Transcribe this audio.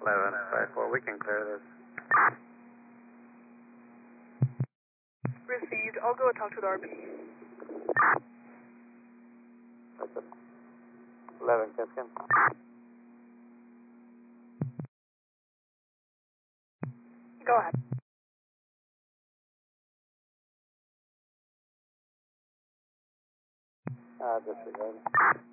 1154, we can clear this. Received. I'll go and talk to the RP. 11, Kiskin. Go ahead. Disregard.